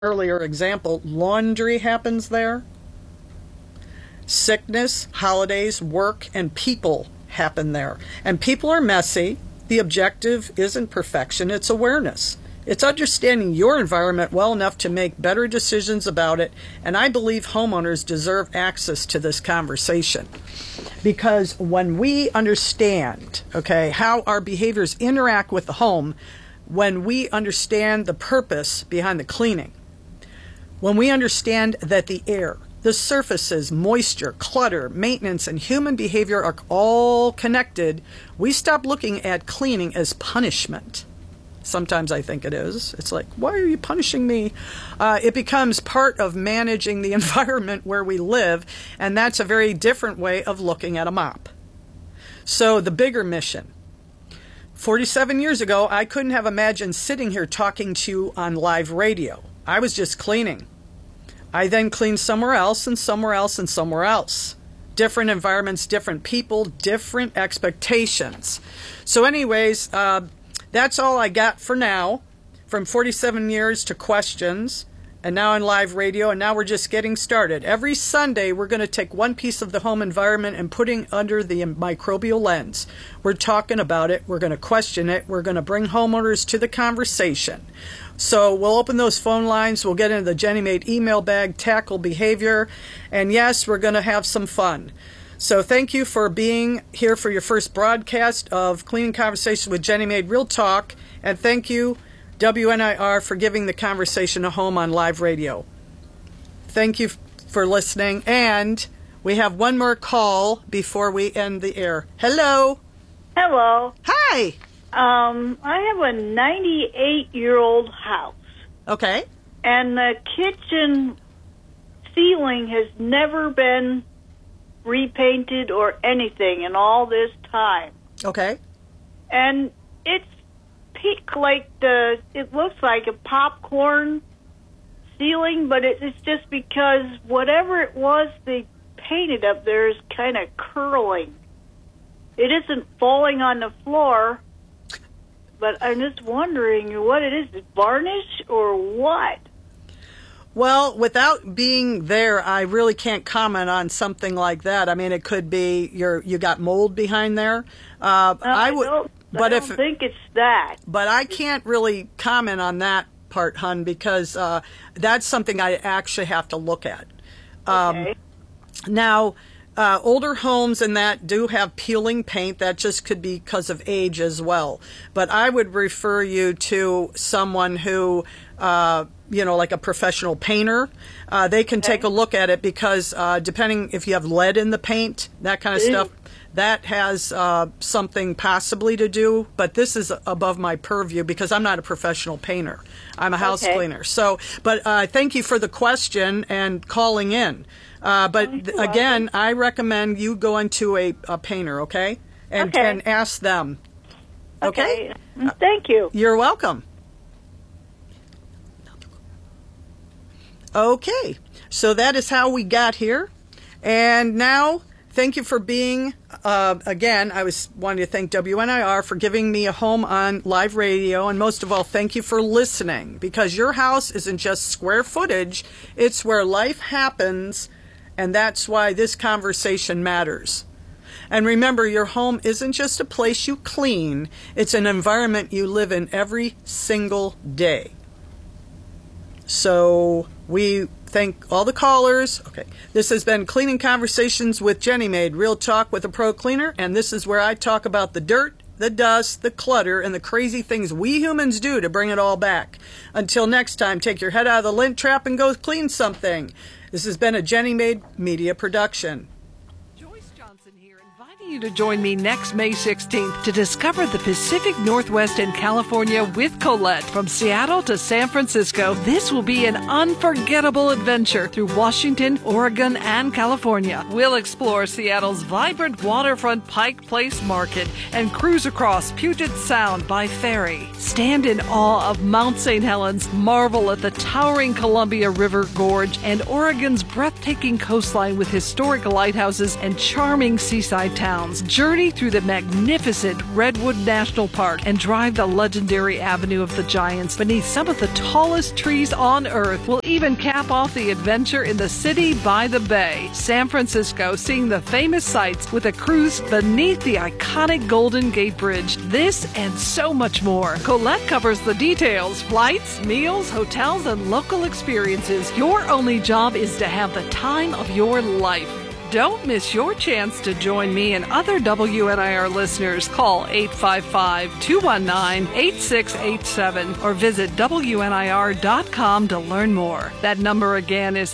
earlier example, laundry happens there. Sickness, holidays, work, and people happen there. And people are messy. The objective isn't perfection, it's awareness. It's understanding your environment well enough to make better decisions about it, and I believe homeowners deserve access to this conversation. Because when we understand, how our behaviors interact with the home, when we understand the purpose behind the cleaning, when we understand that the air, the surfaces, moisture, clutter, maintenance, and human behavior are all connected, we stop looking at cleaning as punishment. Sometimes I think it is. It's like, why are you punishing me? It becomes part of managing the environment where we live, and that's a very different way of looking at a mop. So the bigger mission. 47 years ago, I couldn't have imagined sitting here talking to you on live radio. I was just cleaning. I then cleaned somewhere else and somewhere else and somewhere else. Different environments, different people, different expectations. So anyways, that's all I got for now. From 47 years to questions, and now on live radio, and now we're just getting started. Every Sunday, we're going to take one piece of the home environment and putting under the microbial lens. We're talking about it. We're going to question it. We're going to bring homeowners to the conversation. So we'll open those phone lines. We'll get into the Jenny Maid email bag, tackle behavior, and yes, we're going to have some fun. So thank you for being here for your first broadcast of Cleaning Conversation with Jenny Maid Real Talk, and thank you, WNIR, for giving the conversation a home on live radio. Thank you for listening, and we have one more call before we end the air. Hello. Hello. Hi. I have a 98-year-old house. Okay. And the kitchen ceiling has never been repainted or anything in all this time. Okay. And it's it looks like a popcorn ceiling, but it's just because whatever it was they painted up there is kind of curling. It isn't falling on the floor, but I'm just wondering what it is. Is it varnish or what? Well, without being there, I really can't comment on something like that. I mean, it could be you got mold behind there. I don't think it's that. But I can't really comment on that part, hun, because that's something I actually have to look at. Okay. Now, older homes and that do have peeling paint. That just could be because of age as well. But I would refer you to someone who, like a professional painter. They can take a look at it because depending if you have lead in the paint, that kind of stuff, that has something possibly to do. But this is above my purview because I'm not a professional painter. I'm a house cleaner. So, but thank you for the question and calling in. Again, I recommend you go into a painter, okay? And ask them. Okay? Thank you. You're welcome. Okay, so that is how we got here. And now, thank you for being, again, I was wanting to thank WNIR for giving me a home on live radio. And most of all, thank you for listening, because your house isn't just square footage. It's where life happens, and that's why this conversation matters. And remember, your home isn't just a place you clean. It's an environment you live in every single day. So we thank all the callers. Okay, this has been Cleaning Conversations with Jenny Maid, Real Talk with a Pro Cleaner, and this is where I talk about the dirt, the dust, the clutter, and the crazy things we humans do to bring it all back. Until next time, take your head out of the lint trap and go clean something. This has been a Jenny Maid Media production. You to join me next May 16th to discover the Pacific Northwest and California with Colette. From Seattle to San Francisco, this will be an unforgettable adventure through Washington, Oregon, and California. We'll explore Seattle's vibrant waterfront Pike Place Market and cruise across Puget Sound by ferry. Stand in awe of Mount St. Helens, marvel at the towering Columbia River Gorge, and Oregon's breathtaking coastline with historic lighthouses and charming seaside towns. grounds, journey through the magnificent Redwood National Park, and drive the legendary Avenue of the Giants beneath some of the tallest trees on Earth. We'll even cap off the adventure in the city by the bay, San Francisco, seeing the famous sights with a cruise beneath the iconic Golden Gate Bridge. This and so much more. Colette covers the details: flights, meals, hotels, and local experiences. Your only job is to have the time of your life. Don't miss your chance to join me and other WNIR listeners. Call 855-219-8687 or visit WNIR.com to learn more. That number again is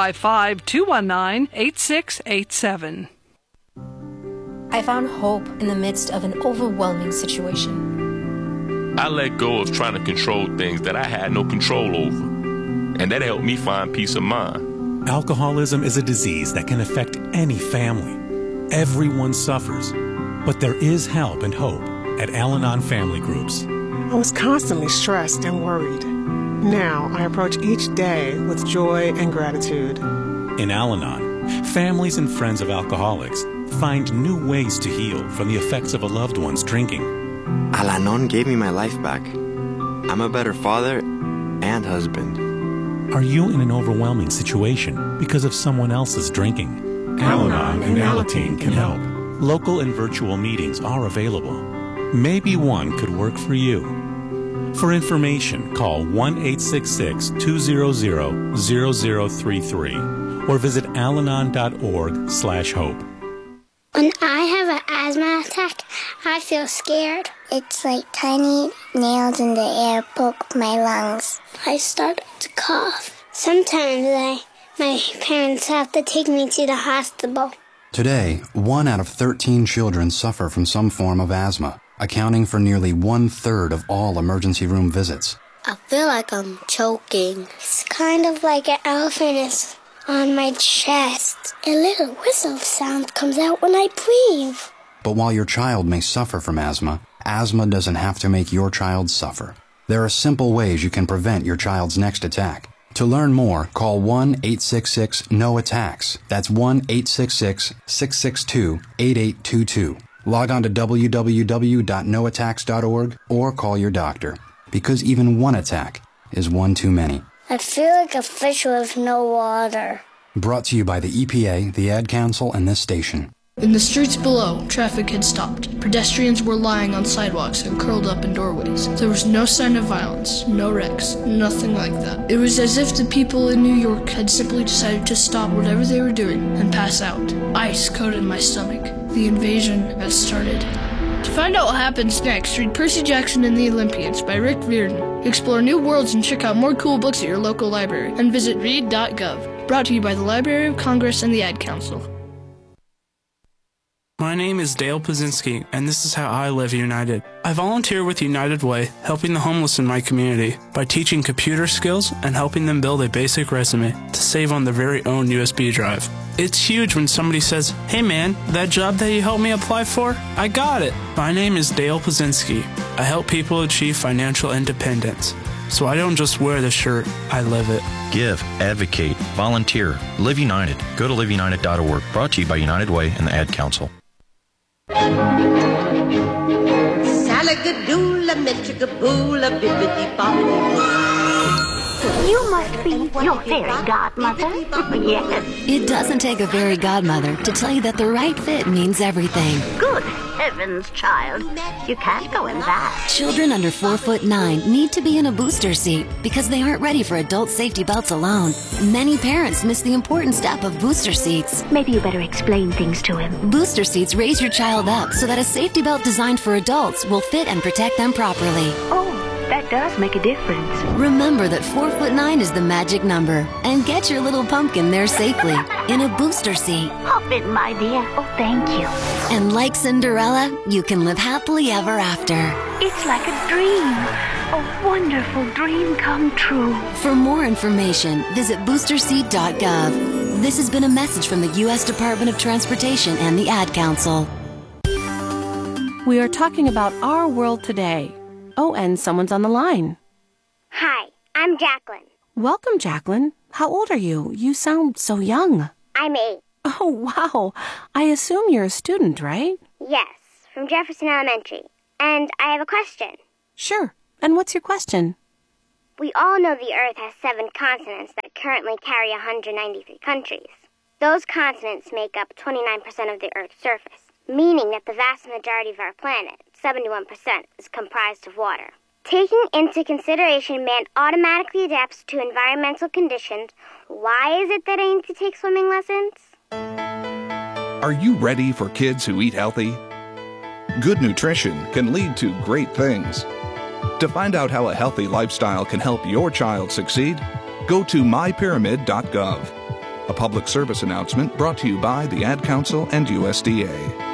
855-219-8687. I found hope in the midst of an overwhelming situation. I let go of trying to control things that I had no control over, and that helped me find peace of mind. Alcoholism is a disease that can affect any family. Everyone suffers, but there is help and hope at Al-Anon Family Groups. I was constantly stressed and worried. Now I approach each day with joy and gratitude. In Al-Anon, families and friends of alcoholics find new ways to heal from the effects of a loved one's drinking. Al-Anon gave me my life back. I'm a better father and husband. Are you in an overwhelming situation because of someone else's drinking? Al-Anon and Alateen can help. Local and virtual meetings are available. Maybe one could work for you. For information, call 1-866-200-0033 or visit alanon.org/hope. When I have an asthma attack, I feel scared. It's like tiny nails in the air poke my lungs. I start to cough. Sometimes my parents have to take me to the hospital. Today, 1 out of 13 children suffer from some form of asthma, accounting for nearly 1/3 of all emergency room visits. I feel like I'm choking. It's kind of like an elephant is on my chest. A little whistle sound comes out when I breathe. But while your child may suffer from asthma doesn't have to make your child suffer. There are simple ways you can prevent your child's next attack. To learn more, call 1-866-NO-ATTACKS. That's 1-866-662-8822. Log on to www.noattacks.org or call your doctor, because even one attack is one too many. I feel like a fish with no water. Brought to you by the EPA, the Ad Council, and this station. In the streets below, traffic had stopped. Pedestrians were lying on sidewalks and curled up in doorways. There was no sign of violence, no wrecks, nothing like that. It was as if the people in New York had simply decided to stop whatever they were doing and pass out. Ice coated my stomach. The invasion had started. To find out what happens next, read Percy Jackson and the Olympians by Rick Riordan. Explore new worlds and check out more cool books at your local library. And visit read.gov. Brought to you by the Library of Congress and the Ad Council. My name is Dale Pazinski, and this is how I live United. I volunteer with United Way, helping the homeless in my community by teaching computer skills and helping them build a basic resume to save on their very own USB drive. It's huge when somebody says, "Hey man, that job that you helped me apply for, I got it." My name is Dale Pazinski. I help people achieve financial independence. So I don't just wear the shirt, I live it. Give, advocate, volunteer, Live United. Go to liveunited.org. Brought to you by United Way and the Ad Council. Salagadoola, metricaboola, bibbidi bobbidi. You must be your fairy godmother. Yes. It doesn't take a fairy godmother to tell you that the right fit means everything. Good heavens, child. You can't go in that. Children under 4'9" need to be in a booster seat because they aren't ready for adult safety belts alone. Many parents miss the important step of booster seats. Maybe you better explain things to him. Booster seats raise your child up so that a safety belt designed for adults will fit and protect them properly. Oh, that does make a difference. Remember that 4'9" is the magic number, and get your little pumpkin there safely in a booster seat. Hop in, my dear. Oh, thank you. And like Cinderella, you can live happily ever after. It's like a dream. A wonderful dream come true. For more information, visit boosterseat.gov. This has been a message from the U.S. Department of Transportation and the Ad Council. We are talking about our world today. Oh, and someone's on the line. Hi, I'm Jacqueline. Welcome, Jacqueline. How old are you? You sound so young. I'm 8. Oh, wow. I assume you're a student, right? Yes, from Jefferson Elementary. And I have a question. Sure. And what's your question? We all know the Earth has 7 continents that currently carry 193 countries. Those continents make up 29% of the Earth's surface, meaning that the vast majority of our planet, 71%, is comprised of water. Taking into consideration man automatically adapts to environmental conditions, why is it that I need to take swimming lessons? Are you ready for kids who eat healthy? Good nutrition can lead to great things. To find out how a healthy lifestyle can help your child succeed, go to mypyramid.gov. A public service announcement brought to you by the Ad Council and USDA.